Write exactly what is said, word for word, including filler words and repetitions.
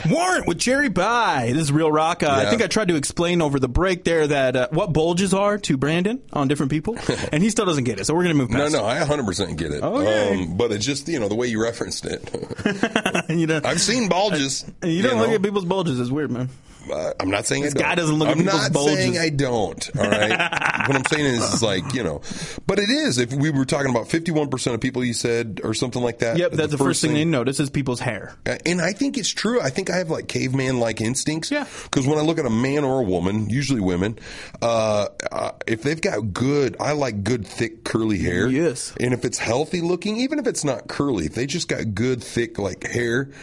Warrant with cherry pie. This is Real Rock. Uh, Yeah. I think I tried to explain over the break there that uh, what bulges are to Brandon on different people, and he still doesn't get it. So we're going to move No, past no, I one hundred percent get it. Okay. Um, but it's just, you know, the way you referenced it. it. you know, I've seen bulges. you don't know. look at people's bulges. It's weird, man. Uh, I'm not saying This I don't. guy doesn't look at I'm people's not bulges. saying I don't. All right. What I'm saying is, it's like, you know, but it is. If we were talking about fifty-one percent of people, you said, or something like that. Yep, that's the, first thing, they notice is people's hair. And I think it's true. I think I have like caveman-like instincts. Yeah. Because when I look at a man or a woman, usually women, uh, uh, if they've got good, I like good, thick, curly hair. Yes. And if it's healthy looking, even if it's not curly, if they just got good, thick, like hair,